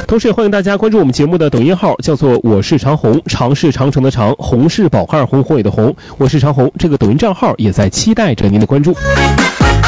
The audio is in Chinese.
同时也欢迎大家关注我们节目的抖音号，叫做我是长虹，长是长城的长，红是宝盖红火也的红，我是长虹，这个抖音账号也在期待着您的关注。